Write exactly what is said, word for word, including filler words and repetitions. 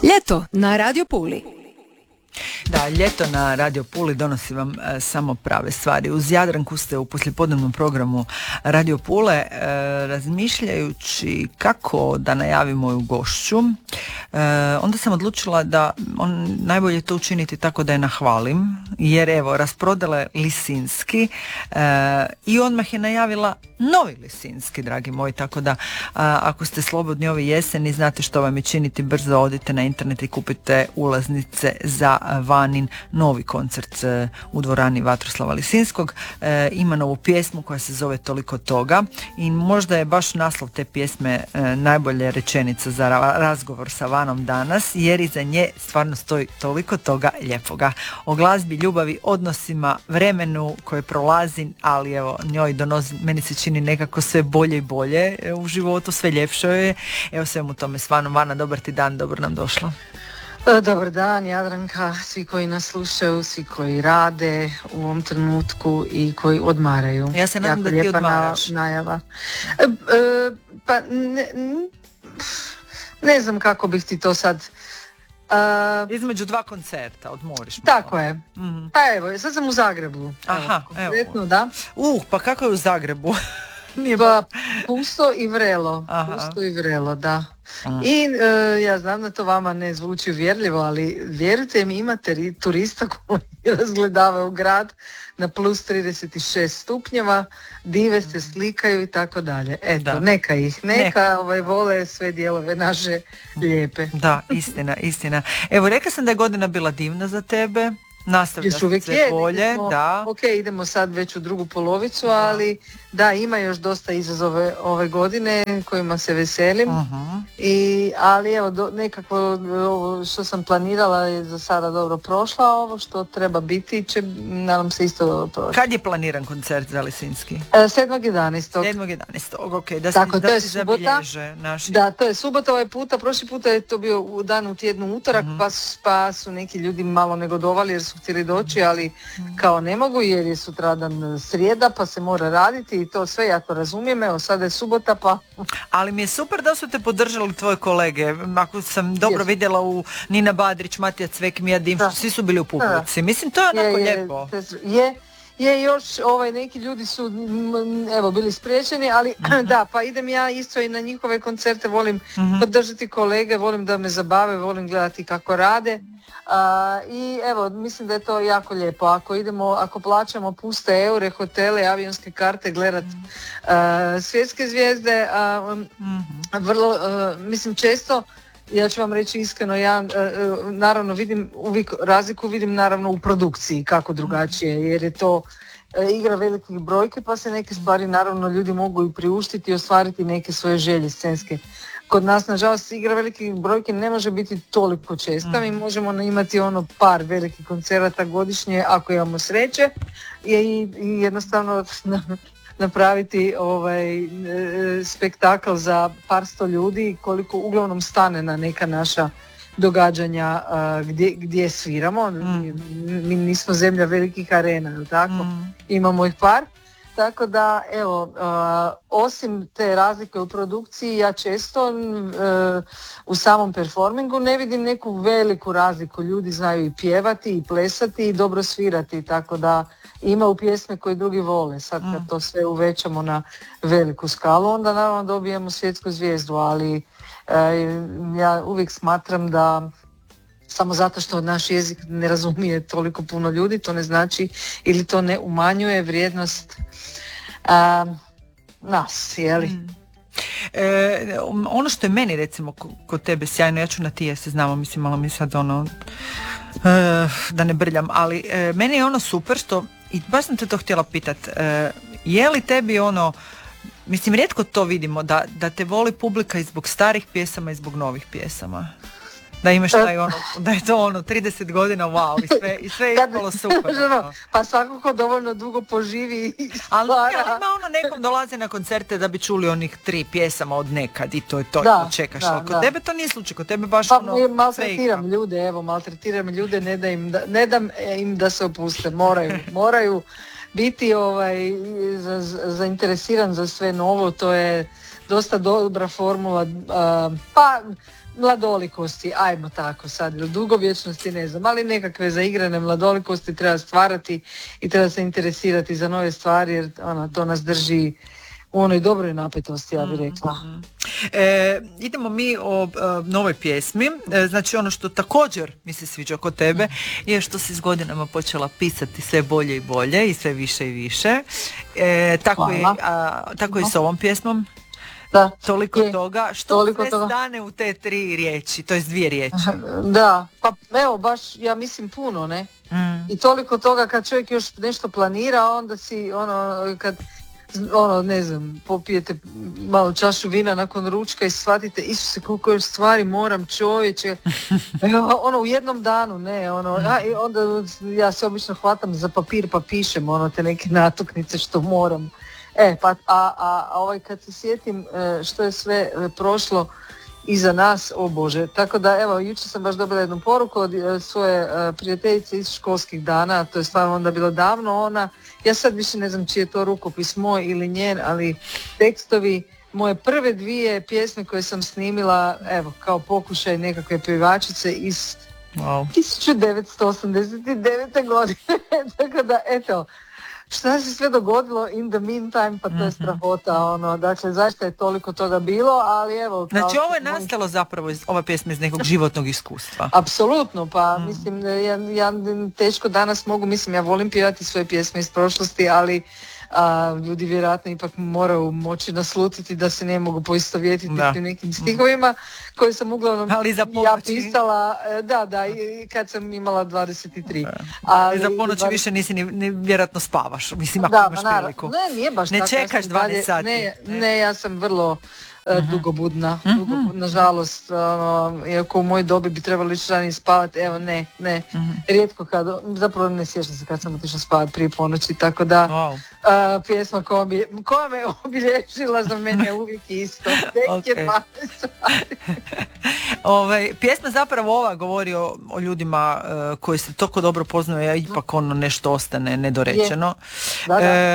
Ljeto na Radio Puli. Da, ljeto na Radio Puli donosi vam e, samo prave stvari. Uz Jadranku ste u poslijepodnevnom programu Radio Pule e, razmišljajući kako da najavim moju gošću. E, onda sam odlučila da on, najbolje to učiniti tako da je nahvalim, jer evo, rasprodala je Lisinski e, i odmah je najavila novi Lisinski, dragi moji, tako da a, ako ste slobodni ove jeseni, znate što vam je činiti, brzo odite na internet i kupite ulaznice za Vanin novi koncert e, u dvorani Vatroslava Lisinskog. E, ima novu pjesmu koja se zove Toliko toga i možda je baš naslov te pjesme e, najbolje rečenica za ra- razgovor sa Vanom danas, jer iza nje stvarno stoji toliko toga lijepoga. O glazbi, ljubavi, odnosima, vremenu koje prolazi, ali evo, njoj donosi, meni se čini nekako sve bolje i bolje u životu, sve ljepše je. Evo, svemu tome s Vanom. Vana, dobar ti dan, dobro nam došla. Dobar dan, Jadranka, svi koji nas slušaju, svi koji rade u ovom trenutku i koji odmaraju. Ja se nadam da ti odmaraš. Na, najava. E, e, pa ne, ne znam kako bih ti to sad... Uh, Između dva koncerta, odmoriš malo. Tako je. Mm-hmm. Pa evo, sad sam u Zagrebu. Aha, evo. Evo. Da. Uh, pa kako je u Zagrebu? Nije pa pusto i vrelo. Aha. Pusto i vrelo, da. Aha. I e, ja znam da to vama ne zvuči uvjerljivo, ali vjerujte mi, imate turista koji razgledavaju grad na plus trideset šest stupnjeva, dive se, slikaju i tako dalje. Eto, da. neka ih, neka, neka. Ovaj, vole sve dijelove naše lijepe. Da, istina, istina. Evo, rekla sam da je godina bila divna za tebe. Nastavlja se sve je, bolje, idemo, da. Ok, idemo sad već u drugu polovicu, da. Ali da, ima još dosta izazove ove godine kojima se veselim. Uh-huh. I, ali evo, do, nekako ovo što sam planirala je za sada dobro prošla, ovo što treba biti će, nadam se, isto dobro prošla. Kad je planiran koncert za Lisinski? sedmog jedanaestog sedmog jedanaestog, ok, da, Tako, si, da to je si subota, zabilježe naši. Da, to je subota ovaj puta, prošli puta je to bio u dan u tjednu utorak, uh-huh. pa, pa su neki ljudi malo negodovali jer su htjeli doći, ali kao ne mogu jer je sutradan srijeda pa se mora raditi i to sve, ja to razumijem, evo sada je subota pa... Ali mi je super da su te podržali tvoje kolege, ako sam dobro yes. vidjela u Nina Badrić, Matija Cvek, Mija Dimšić, svi su bili u publici, mislim to je onako je, lijepo. Je, je još ovaj, neki ljudi su evo bili spriječeni, ali uh-huh. da, pa idem ja isto i na njihove koncerte, volim uh-huh. podržati kolege, volim da me zabave, volim gledati kako rade. Uh, i evo, mislim da je to jako lijepo. Ako idemo, ako plaćamo puste eure, hotele, avionske karte, gledat uh, svjetske zvijezde, uh, mm-hmm. vrlo, uh, mislim često, ja ću vam reći iskreno, ja uh, naravno vidim, uvijek razliku vidim naravno u produkciji, kako drugačije, jer je to uh, igra velikih brojke, pa se neke stvari naravno ljudi mogu i priuštiti i ostvariti neke svoje želje scenske. Kod nas, nažalost, igra velikih brojke ne može biti toliko česta. Mi možemo imati ono par velikih koncerata godišnje ako imamo sreće i, i jednostavno napraviti ovaj spektakl za par sto ljudi koliko uglavnom stane na neka naša događanja uh, gdje, gdje sviramo. Mm. Mi nismo zemlja velikih arena, tako? Mm. Imamo ih par. Tako da, evo, uh, osim te razlike u produkciji, ja često uh, u samom performingu ne vidim neku veliku razliku. Ljudi znaju i pjevati, i plesati, i dobro svirati, tako da ima u pjesme koje drugi vole. Sad kad to sve uvećamo na veliku skalu, onda naravno dobijemo svjetsku zvijezdu, ali uh, ja uvijek smatram da samo zato što naš jezik ne razumije toliko puno ljudi, to ne znači ili to ne umanjuje vrijednost a, nas, jeli? Mm. E, ono što je meni recimo kod tebe sjajno, ja ću na ti jer se znamo, mislim malo mi sad ono e, da ne brljam, ali e, meni je ono super što, i baš sam te to htjela pitat, e, je li tebi ono, mislim rijetko to vidimo, da, da te voli publika i zbog starih pjesama i zbog novih pjesama? Da imaš taj ono, da je to ono trideset godina, wow, i sve, i sve je ispalo super. Ono. Pa svakako dovoljno dugo poživi i stvara. Ali ima ono, nekom dolaze na koncerte da bi čuli onih tri pjesama od nekad i to je to, da, čekaš. Da, ali kod da. tebe to nije slučaj, kod tebe baš pa, ono maltretiram ljude, evo, maltretiram ljude, ne, da im, da, ne dam im da se opuste, moraju, moraju biti ovaj, za, zainteresiran za sve novo, to je dosta dobra formula, uh, pa mladolikosti, ajmo tako sad, ili dugovječnosti, ne znam, ali nekakve zaigrane mladolikosti treba stvarati i treba se interesirati za nove stvari, jer ono, to nas drži u onoj dobroj napetosti, ja bih rekla. Mm-hmm. E, idemo mi o, o novoj pjesmi. E, znači ono što također mi se sviđa kod tebe je što si s godinama počela pisati sve bolje i bolje i sve više i više. E, tako je, a, tako je i s ovom pjesmom. Da, toliko je, toga, što toliko sve toga. Stane u te tri riječi, to jest dvije riječi. Da, pa evo baš ja mislim puno, ne? Mm. I toliko toga kad čovjek još nešto planira, onda si ono, kad ono, ne znam, popijete malo čašu vina nakon ručka i shvatite, Isuse, koliko još stvari moram, čovječe, ono u jednom danu, ne, ono, a, i onda ja se obično hvatam za papir pa pišem, ono, te neke natuknice što moram. E, pa, a, a, a ovaj, kad se sjetim što je sve prošlo iza nas, o Bože, tako da, evo, jučer sam baš dobila jednu poruku od svoje prijateljice iz školskih dana, to je stvarno onda bilo davno, ona, ja sad više ne znam čiji je to rukopis moj ili njen, ali tekstovi, moje prve dvije pjesme koje sam snimila, evo, kao pokušaj nekakve pjevačice iz wow. tisuću devetsto osamdeset devete godine, tako da, eto, šta se sve dogodilo in the meantime, pa to je strahota, ono, dakle, zašto je toliko toga bilo, ali evo... Znači, ovo je nastalo zapravo, iz, ova pjesma iz nekog životnog iskustva. Apsolutno, pa mm. mislim, ja, ja teško danas mogu, mislim, ja volim pjevati svoje pjesme iz prošlosti, ali a, ljudi vjerojatno ipak moraju moći naslutiti da se ne mogu poistovjetiti s nekim stihovima koje sam uglavnom ja pisala, da, da, i kad sam imala dvadeset tri. Ali za ponoć dvadeset više nisi ni, ni vjerojatno spavaš, mislim, ako da, imaš naravno. priliku. Ne, nije baš ne tako. čekaš dvanaest sati. Ne, ne, ne, ja sam vrlo uh, dugobudna, mm-hmm. dugobudna, žalost, ono, iako u mojoj dobi bi trebalo ići ranije spavati, evo ne, ne, mm-hmm. rijetko kad, zapravo ne sjećam se kad sam otišla spavati prije ponoći, tako da wow. uh, pjesma koja, bi, koja me obilježila za mene je uvijek isto, tek je dvanaest sati. Ovaj, pjesma zapravo ova govori o, o ljudima uh, koji se toliko dobro poznaju, a ipak ono nešto ostane nedorečeno. Da, da. E,